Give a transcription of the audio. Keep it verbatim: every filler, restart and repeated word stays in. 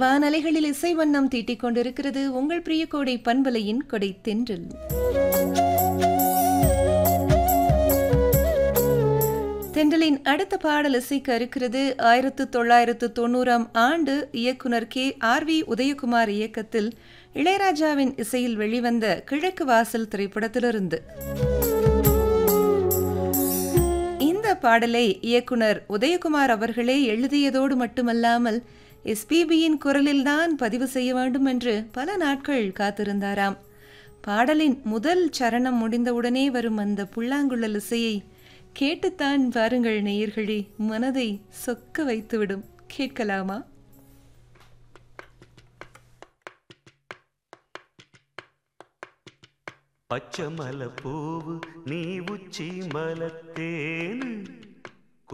வானலைகளில் இசை வண்ணம் தீட்டிக் கொண்டிருக்கிறது உங்கள் பிரிய கோடை பண்பலையின் கொடை தென்றல். தென்றலின் அடுத்த பாடல் இசைக்க இருக்கிறது ஆயிரத்து தொள்ளாயிரத்து தொண்ணூறாம் ஆண்டு இயக்குனர் கே ஆர் வி உதயகுமார் இயக்கத்தில் இளையராஜாவின் இசையில் வெளிவந்த கிழக்கு வாசல் திரைப்படத்திலிருந்து. இந்த பாடலை இயக்குனர் உதயகுமார் அவர்களே எழுதியதோடு மட்டுமல்லாமல் எஸ்பிபியின் குரலில்தான் பதிவு செய்ய வேண்டும் என்று பல நாட்கள் காத்திருந்தாராம். பாடலின் முதல் சரணம் முடிந்தவுடனே வரும் அந்த புல்லாங்குழல் இசையை கேட்டுத்தான் பாருங்கள் நேயர்களே, மனதை சொக்க வைத்துவிடும். கேட்கலாமா? பச்சை மலை பூவு நீ உச்சி மலத்தேனு